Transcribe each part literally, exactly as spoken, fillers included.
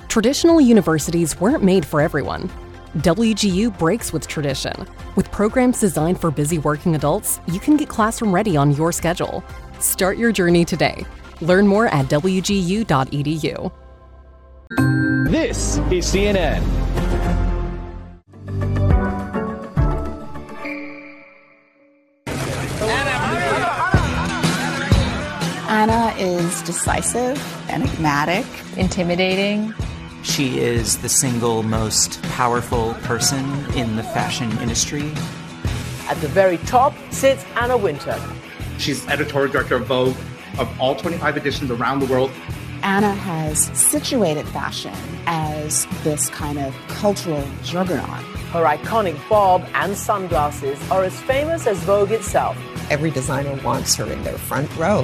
Traditional universities weren't made for everyone. W G U breaks with tradition. With programs designed for busy working adults, you can get classroom ready on your schedule. Start your journey today. Learn more at w g u dot e d u. This is C N N. Anna is decisive, enigmatic, intimidating. She is the single most powerful person in the fashion industry. At the very top sits Anna Wintour. She's editorial director of Vogue of all twenty-five editions around the world. Anna has situated fashion as this kind of cultural juggernaut. Her iconic bob and sunglasses are as famous as Vogue itself. Every designer wants her in their front row.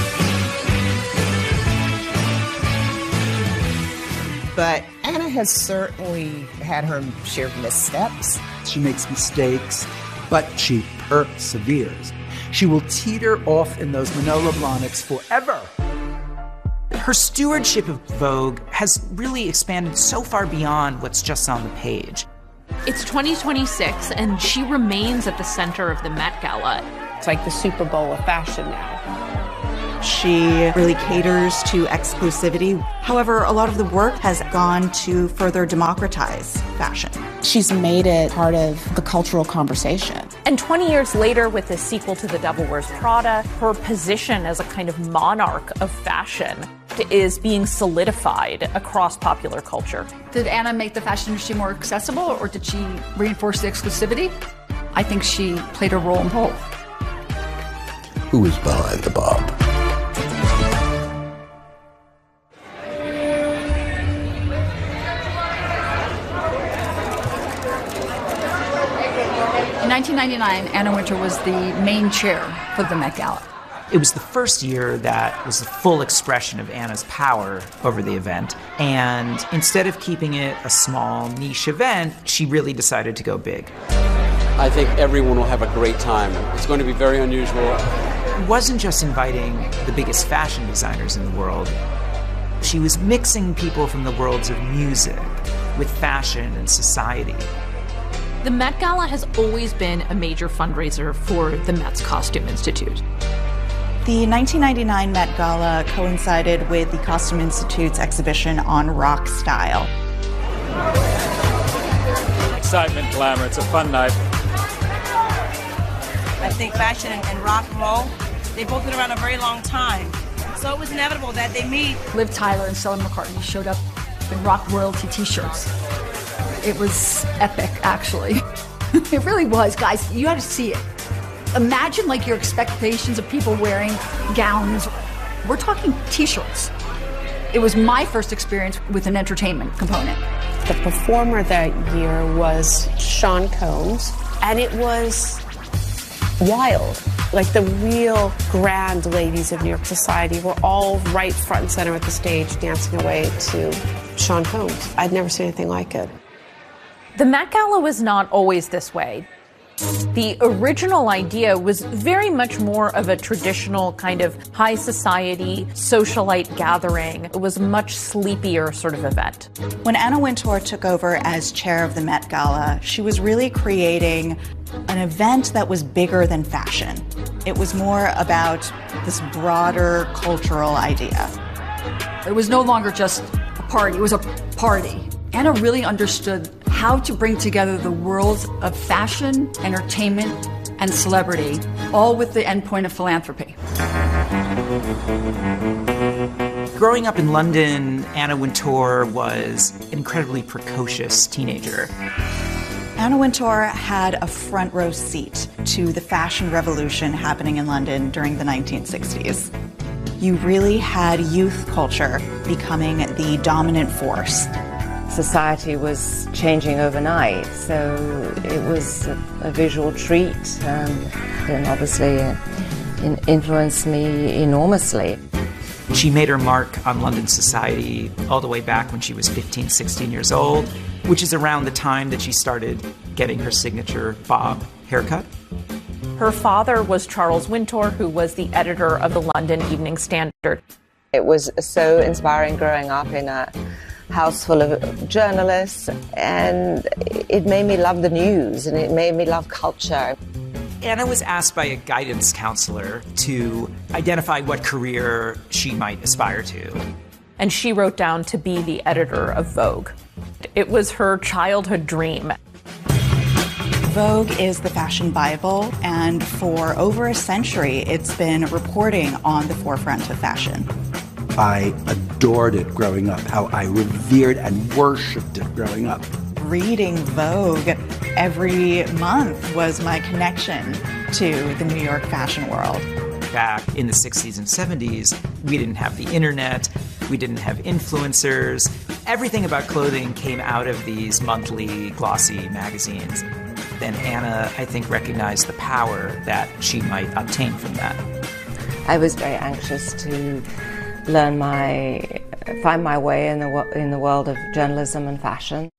But Anna has certainly had her share of missteps. She makes mistakes, but she perseveres. She will teeter off in those Manolo Blahniks forever. Her stewardship of Vogue has really expanded so far beyond what's just on the page. It's twenty twenty-six, and she remains at the center of the Met Gala. It's like the Super Bowl of fashion now. She really caters to exclusivity. However, a lot of the work has gone to further democratize fashion. She's made it part of the cultural conversation. And twenty years later, with the sequel to The Devil Wears Prada, her position as a kind of monarch of fashion is being solidified across popular culture. Did Anna make the fashion industry more accessible, or did she reinforce the exclusivity? I think she played a role in both. Who is behind the bob? In nineteen ninety-nine, Anna Wintour was the main chair for the Met Gala. It was the first year that was the full expression of Anna's power over the event. And instead of keeping it a small niche event, she really decided to go big. I think everyone will have a great time. It's going to be very unusual. It wasn't just inviting the biggest fashion designers in the world. She was mixing people from the worlds of music with fashion and society. The Met Gala has always been a major fundraiser for the Met's Costume Institute. The nineteen ninety-nine Met Gala coincided with the Costume Institute's exhibition on rock style. Excitement, glamour, it's a fun night. I think fashion and rock and roll, they've both been around a very long time. So it was inevitable that they meet. Liv Tyler and Stella McCartney showed up in rock royalty t-shirts. It was epic, actually. It really was, guys. You had to see it. Imagine like your expectations of people wearing gowns. We're talking t-shirts. It was my first experience with an entertainment component. The performer that year was Sean Combs, and it was wild. Like the real grand ladies of New York society were all right front and center at the stage dancing away to Sean Combs. I'd never seen anything like it. The Met Gala was not always this way. The original idea was very much more of a traditional kind of high society socialite gathering. It was a much sleepier sort of event. When Anna Wintour took over as chair of the Met Gala, she was really creating an event that was bigger than fashion. It was more about this broader cultural idea. It was no longer just a party, it was a party. Anna really understood how to bring together the worlds of fashion, entertainment, and celebrity, all with the endpoint of philanthropy. Growing up in London, Anna Wintour was an incredibly precocious teenager. Anna Wintour had a front row seat to the fashion revolution happening in London during the nineteen sixties. You really had youth culture becoming the dominant force. Society was changing overnight, so it was a, a visual treat, um, and obviously uh, in, influenced me enormously. She made her mark on London society all the way back when she was fifteen, sixteen years old, which is around the time that she started getting her signature bob haircut. Her father was Charles Wintour, who was the editor of the London Evening Standard. It was so inspiring growing up in a house full of journalists, and it made me love the news and it made me love culture. Anna was asked by a guidance counselor to identify what career she might aspire to. And she wrote down to be the editor of Vogue. It was her childhood dream. Vogue is the fashion Bible, and for over a century, it's been reporting on the forefront of fashion. I adored it growing up, how I revered and worshipped it growing up. Reading Vogue every month was my connection to the New York fashion world. Back in the sixties and seventies, we didn't have the internet, we didn't have influencers. Everything about clothing came out of these monthly glossy magazines. And Anna, I think, recognized the power that she might obtain from that. I was very anxious to learn my, find my way in the, in the world of journalism and fashion.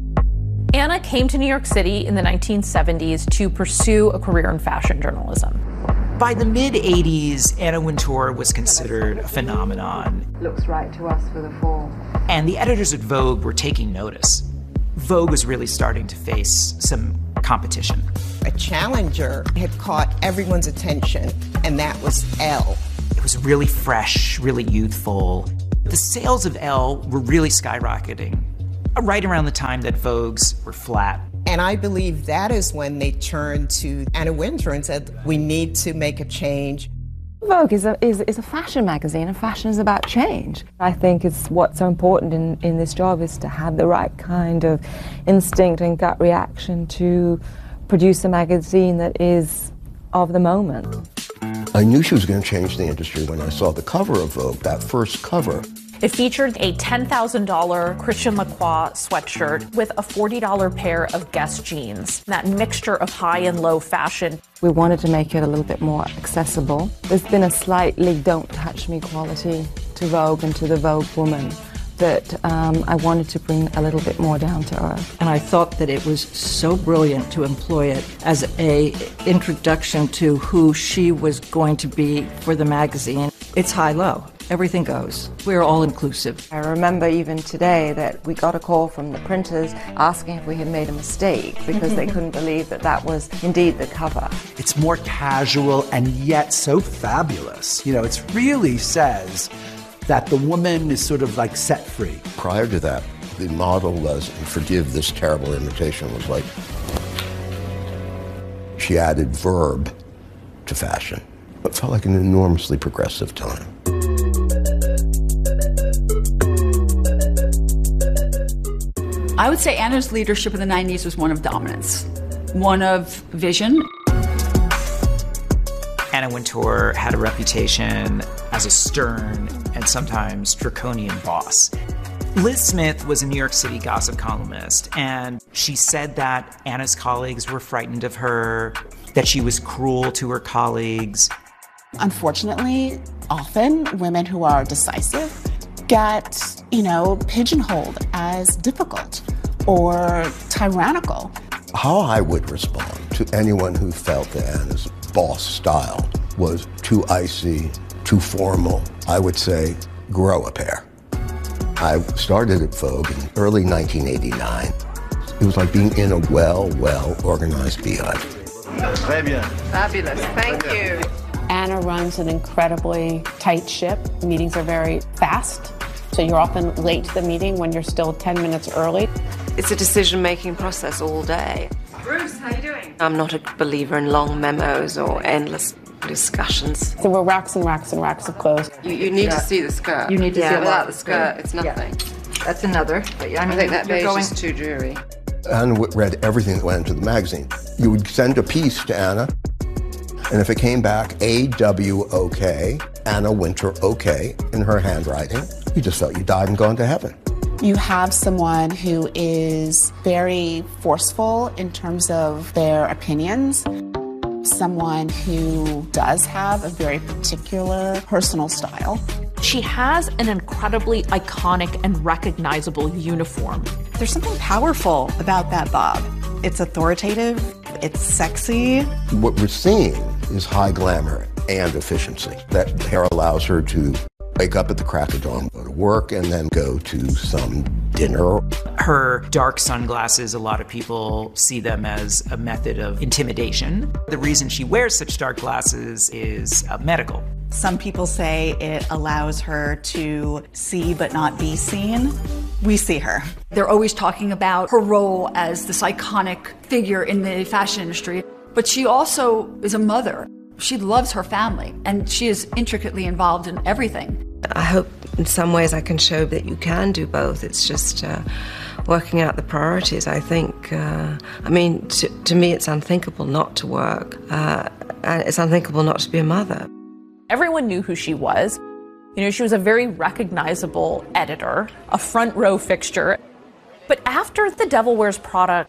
Anna came to New York City in the nineteen seventies to pursue a career in fashion journalism. By the mid-eighties, Anna Wintour was considered a phenomenon. Looks right to us for the fall. And the editors at Vogue were taking notice. Vogue was really starting to face some competition. A challenger had caught everyone's attention, and that was Elle. It was really fresh, really youthful. The sales of Elle were really skyrocketing, right around the time that Vogue's were flat. And I believe that is when they turned to Anna Wintour and said, we need to make a change. Vogue is a, is, is a fashion magazine, and fashion is about change. I think it's what's so important in, in this job is to have the right kind of instinct and gut reaction to produce a magazine that is of the moment. I knew she was going to change the industry when I saw the cover of Vogue, that first cover. It featured a ten thousand dollars Christian Lacroix sweatshirt with a forty dollars pair of Guess jeans. That mixture of high and low fashion. We wanted to make it a little bit more accessible. There's been a slightly don't touch me quality to Vogue and to the Vogue woman that um, I wanted to bring a little bit more down to earth. And I thought that it was so brilliant to employ it as a introduction to who she was going to be for the magazine. It's high-low. Everything goes. We're all inclusive. I remember even today that we got a call from the printers asking if we had made a mistake because they couldn't believe that that was indeed the cover. It's more casual and yet so fabulous. You know, it really says that the woman is sort of like set free. Prior to that, the model was, and forgive this terrible imitation, was like, she added verb to fashion. It felt like an enormously progressive time. I would say Anna's leadership in the nineties was one of dominance, one of vision. Anna Wintour had a reputation as a stern and sometimes draconian boss. Liz Smith was a New York City gossip columnist, and she said that Anna's colleagues were frightened of her, that she was cruel to her colleagues. Unfortunately, often women who are decisive get, you know, pigeonholed as difficult or tyrannical. How I would respond to anyone who felt that Anna's boss style was too icy, too formal, I would say, grow a pair. I started at Vogue in early nineteen eighty-nine. It was like being in a well, well organized beehive. Très bien. Fabulous, thank you. Anna runs an incredibly tight ship. Meetings are very fast, so you're often late to the meeting when you're still ten minutes early. It's a decision-making process all day. Bruce, how you doing? I'm not a believer in long memos or endless discussions. There were racks and racks and racks of clothes. You, you need Yeah. to see the skirt. You need to yeah, see a without lot. the skirt, it's nothing. Yeah. That's another. But, I, mean, I think that you're beige going... is too dreary. Anna read everything that went into the magazine. You would send a piece to Anna, and if it came back A W O K, Anna Wintour OK, in her handwriting, you just felt you died and gone to heaven. You have someone who is very forceful in terms of their opinions, someone who does have a very particular personal style. She has an incredibly iconic and recognizable uniform. There's something powerful about that bob. It's authoritative, it's sexy. What we're seeing is high glamour and efficiency. That hair allows her to wake up at the crack of dawn, go to work, and then go to some dinner. Her dark sunglasses, a lot of people see them as a method of intimidation. The reason she wears such dark glasses is uh, medical. Some people say it allows her to see but not be seen. We see her. They're always talking about her role as this iconic figure in the fashion industry, but she also is a mother. She loves her family, and she is intricately involved in everything. I hope in some ways I can show that you can do both. It's just uh, working out the priorities. I think, uh, I mean, to, to me it's unthinkable not to work, uh, and it's unthinkable not to be a mother. Everyone knew who she was. You know, she was a very recognizable editor, a front row fixture. But after The Devil Wears Prada,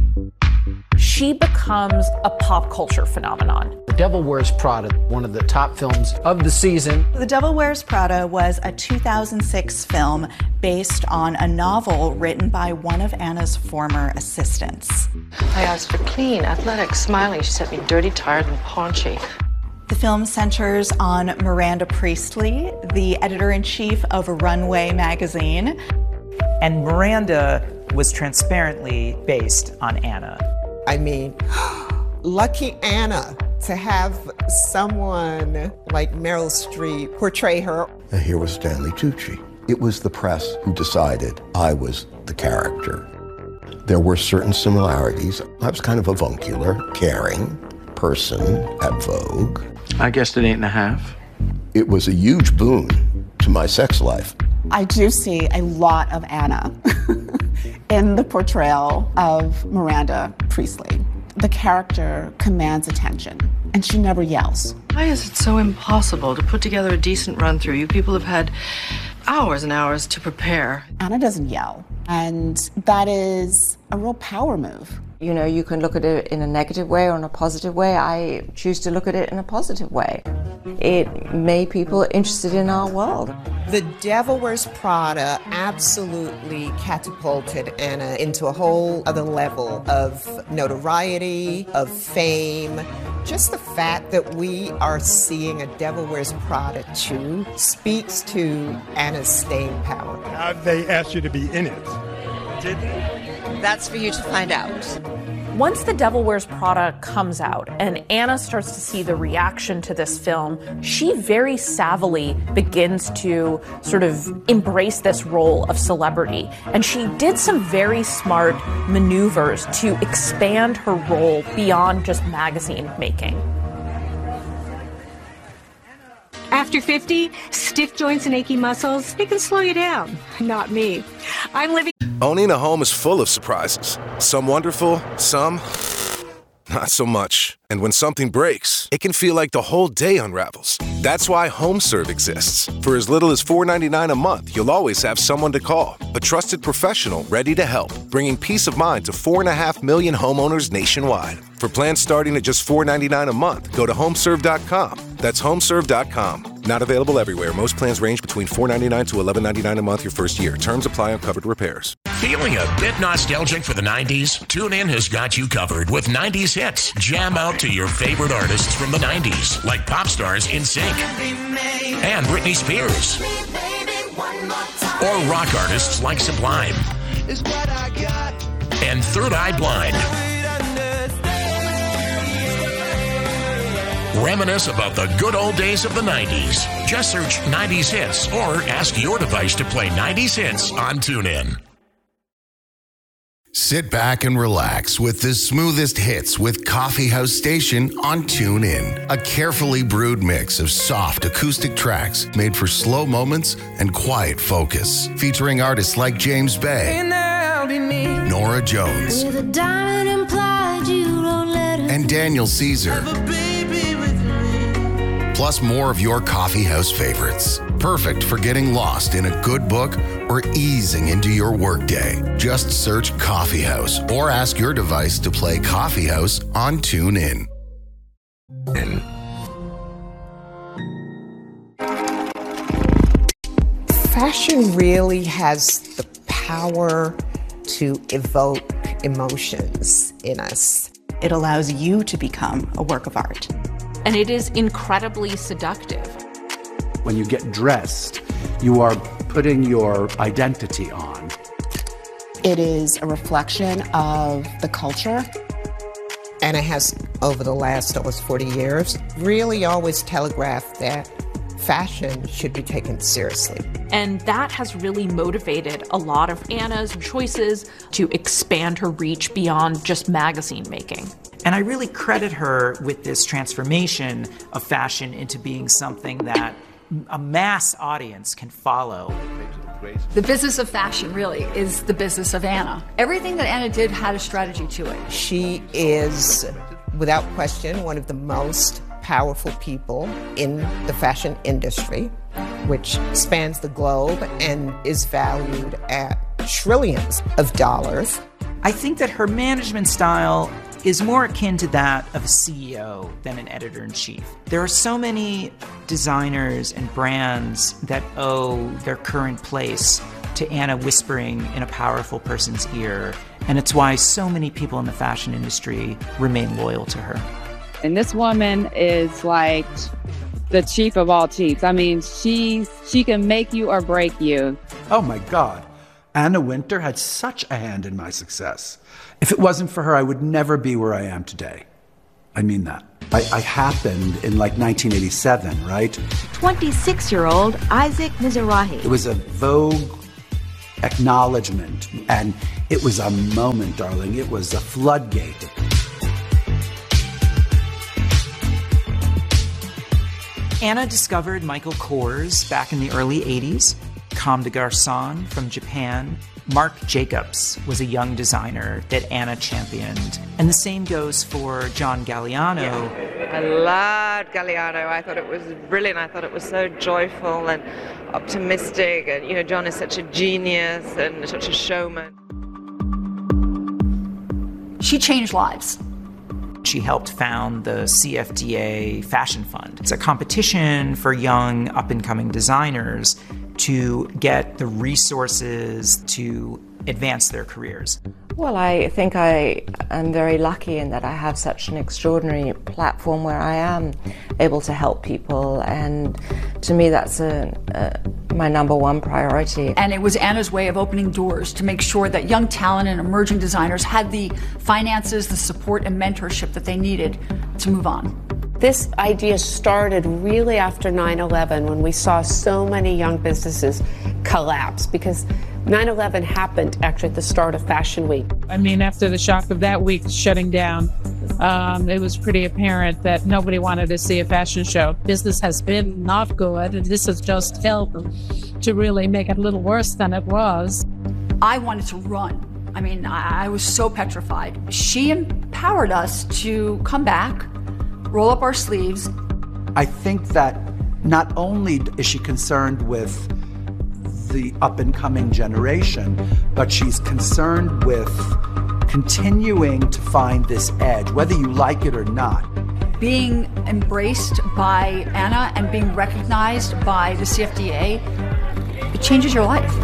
she becomes a pop culture phenomenon. The Devil Wears Prada, one of the top films of the season. The Devil Wears Prada was a two thousand six film based on a novel written by one of Anna's former assistants. I asked for clean, athletic, smiling. She said me dirty, tired, and paunchy. The film centers on Miranda Priestley, the editor-in-chief of Runway magazine. And Miranda was transparently based on Anna. I mean, lucky Anna to have someone like Meryl Streep portray her. And here was Stanley Tucci. It was the press who decided I was the character. There were certain similarities. I was kind of avuncular, caring person at Vogue. I guessed an eight and a half. It was a huge boon to my sex life. I do see a lot of Anna in the portrayal of Miranda Priestley. The character commands attention, and she never yells. Why is it so impossible to put together a decent run-through? You people have had hours and hours to prepare. Anna doesn't yell, and that is a real power move. You know, you can look at it in a negative way or in a positive way. I choose to look at it in a positive way. It made people interested in our world. The Devil Wears Prada absolutely catapulted Anna into a whole other level of notoriety, of fame. Just the fact that we are seeing a Devil Wears Prada two speaks to Anna's staying power. Have they asked you to be in it? Did they? That's for you to find out. Once The Devil Wears Prada comes out and Anna starts to see the reaction to this film, she very savvily begins to sort of embrace this role of celebrity. And she did some very smart maneuvers to expand her role beyond just magazine making. After fifty, stiff joints and achy muscles, it can slow you down. Not me. I'm living... Owning a home is full of surprises. Some wonderful, some not so much. And when something breaks, it can feel like the whole day unravels. That's why HomeServe exists. For as little as four dollars and ninety-nine cents a month, you'll always have someone to call. A trusted professional ready to help, bringing peace of mind to four and a half million homeowners nationwide. For plans starting at just four dollars and ninety-nine cents a month, go to homeserve dot com. That's homeserve dot com. Not available everywhere. Most plans range between four dollars and ninety-nine cents to eleven dollars and ninety-nine cents a month your first year. Terms apply on covered repairs. Feeling a bit nostalgic for the nineties? TuneIn has got you covered with nineties hits. Jam out to your favorite artists from the nineties, like pop stars NSYNC and Britney Spears. Or rock artists like Sublime and Third Eye Blind. Reminisce about the good old days of the nineties. Just search nineties hits or ask your device to play nineties hits on TuneIn. Sit back and relax with the smoothest hits with Coffee House Station on TuneIn. A carefully brewed mix of soft acoustic tracks made for slow moments and quiet focus. Featuring artists like James Bay, Nora Jones, and Daniel Caesar. Plus more of your coffee house favorites. Perfect for getting lost in a good book or easing into your workday. Just search Coffee House or ask your device to play Coffee House on TuneIn. Fashion really has the power to evoke emotions in us. It allows you to become a work of art. And it is incredibly seductive. When you get dressed, you are putting your identity on. It is a reflection of the culture. Anna has, over the last almost forty years, really always telegraphed that fashion should be taken seriously. And that has really motivated a lot of Anna's choices to expand her reach beyond just magazine making. And I really credit her with this transformation of fashion into being something that a mass audience can follow. The business of fashion really is the business of Anna. Everything that Anna did had a strategy to it. She is, without question, one of the most powerful people in the fashion industry, which spans the globe and is valued at trillions of dollars. I think that her management style is more akin to that of a C E O than an editor-in-chief. There are so many designers and brands that owe their current place to Anna whispering in a powerful person's ear, and it's why so many people in the fashion industry remain loyal to her. And this woman is like the chief of all chiefs. I mean, she, she can make you or break you. Oh my God. Anna Wintour had such a hand in my success. If it wasn't for her, I would never be where I am today. I mean that. I, I happened in like nineteen eighty-seven, right? twenty-six-year-old Isaac Mizrahi. It was a Vogue acknowledgement, and it was a moment, darling. It was a floodgate. Anna discovered Michael Kors back in the early eighties, Comme des Garçons from Japan. Marc Jacobs was a young designer that Anna championed. And the same goes for John Galliano. Yeah. I loved Galliano. I thought it was brilliant. I thought it was so joyful and optimistic. And, you know, John is such a genius and such a showman. She changed lives. She helped found the C F D A Fashion Fund. It's a competition for young, up-and-coming designers to get the resources to advance their careers. Well, I think I am very lucky in that I have such an extraordinary platform where I am able to help people, and to me that's a, a, my number one priority. And it was Anna's way of opening doors to make sure that young talent and emerging designers had the finances, the support, and mentorship that they needed to move on. This idea started really after nine eleven, when we saw so many young businesses collapse, because nine eleven happened actually at the start of Fashion Week. I mean, after the shock of that week shutting down, um, it was pretty apparent that nobody wanted to see a fashion show. Business has been not good, and this has just helped to really make it a little worse than it was. I wanted to run. I mean, I, I was so petrified. She empowered us to come back, roll up our sleeves. I think that not only is she concerned with the up-and-coming generation, but she's concerned with continuing to find this edge, whether you like it or not. Being embraced by Anna and being recognized by the C F D A, it changes your life.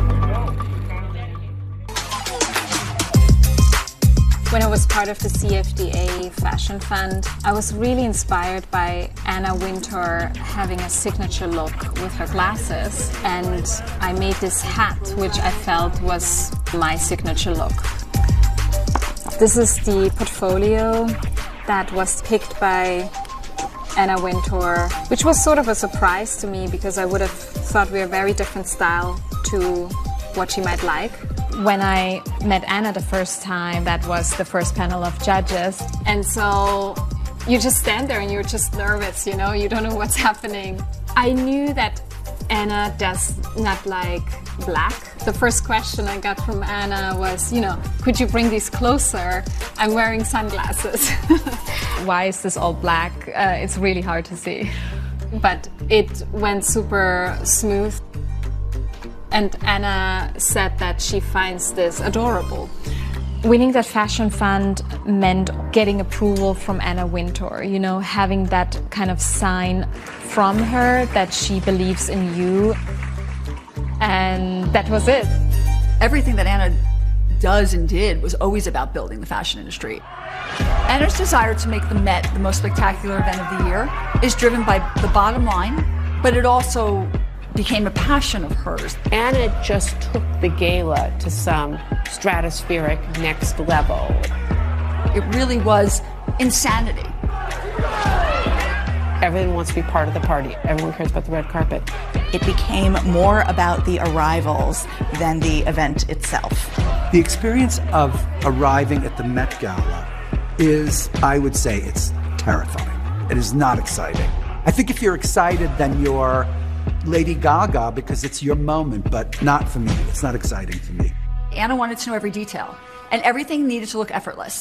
When I was part of the C F D A Fashion Fund, I was really inspired by Anna Wintour having a signature look with her glasses, and I made this hat which I felt was my signature look. This is the portfolio that was picked by Anna Wintour, which was sort of a surprise to me because I would have thought we were a very different style to what she might like. When I met Anna the first time, that was the first panel of judges. And so you just stand there and you're just nervous, you know, you don't know what's happening. I knew that Anna does not like black. The first question I got from Anna was, you know, could you bring these closer? I'm wearing sunglasses. Why is this all black? Uh, it's really hard to see. But it went super smooth. And Anna said that she finds this adorable. Winning that fashion fund meant getting approval from Anna Wintour, you know, having that kind of sign from her that she believes in you. And that was it. Everything that Anna does and did was always about building the fashion industry. Anna's desire to make the Met the most spectacular event of the year is driven by the bottom line, but it also became a passion of hers. Anna just took the gala to some stratospheric next level. It really was insanity. Everyone wants to be part of the party. Everyone cares about the red carpet. It became more about the arrivals than the event itself. The experience of arriving at the Met Gala is, I would say, it's terrifying. It is not exciting. I think if you're excited, then you're Lady Gaga because it's your moment, but not for me. It's not exciting for me. Anna wanted to know every detail, and everything needed to look effortless.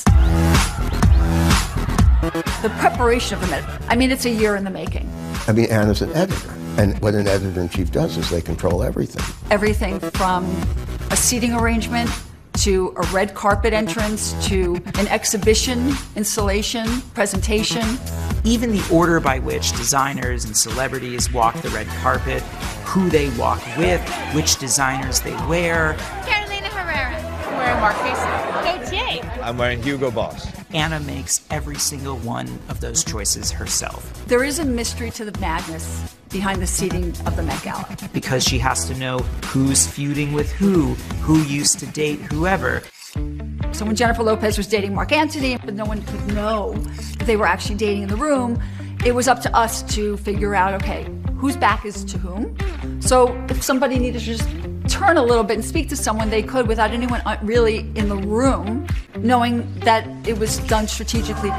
The preparation of the Met, I mean, it's a year in the making. I mean, Anna's an editor, and what an editor-in-chief does is they control everything. Everything from a seating arrangement to a red carpet entrance to an exhibition, installation, presentation. Even the order by which designers and celebrities walk the red carpet, who they walk with, which designers they wear. Carolina Herrera. I'm wearing Marques Gautier. I'm wearing Hugo Boss. Anna makes every single one of those choices herself. There is a mystery to the madness behind the seating of the Met Gala. Because she has to know who's feuding with who, who used to date whoever. So when Jennifer Lopez was dating Mark Antony, but no one could know that they were actually dating in the room, it was up to us to figure out, okay, whose back is to whom? So if somebody needed to just turn a little bit and speak to someone, they could without anyone really in the room, knowing that it was done strategically.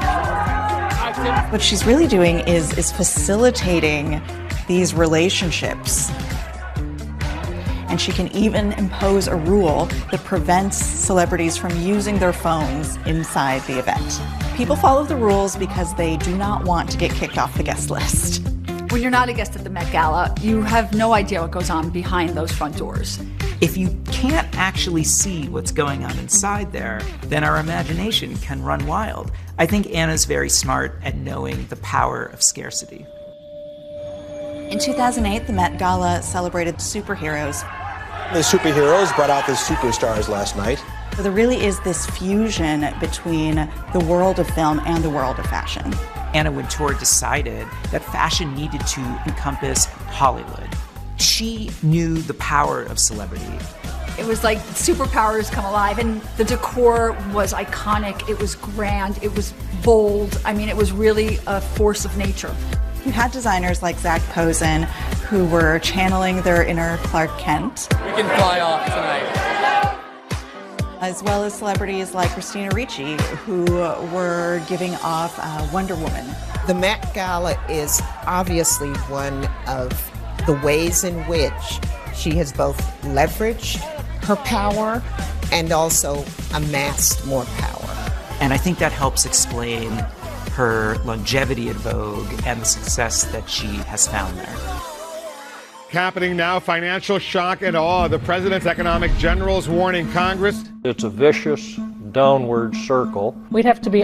What she's really doing is, is facilitating these relationships. And she can even impose a rule that prevents celebrities from using their phones inside the event. People follow the rules because they do not want to get kicked off the guest list. When you're not a guest at the Met Gala, you have no idea what goes on behind those front doors. If you can't actually see what's going on inside there, then our imagination can run wild. I think Anna's very smart at knowing the power of scarcity. In two thousand eight, the Met Gala celebrated superheroes. The superheroes brought out the superstars last night. So there really is this fusion between the world of film and the world of fashion. Anna Wintour decided that fashion needed to encompass Hollywood. She knew the power of celebrity. It was like superpowers come alive, and the decor was iconic, it was grand, it was bold. I mean, it was really a force of nature. You had designers like Zac Posen who were channeling their inner Clark Kent. We can fly off tonight. As well as celebrities like Christina Ricci, who were giving off uh, Wonder Woman. The Met Gala is obviously one of the ways in which she has both leveraged her power and also amassed more power. And I think that helps explain her longevity at Vogue and the success that she has found there. Happening now, financial shock and awe. The president's economic generals warning Congress. It's a vicious downward circle. We'd have to be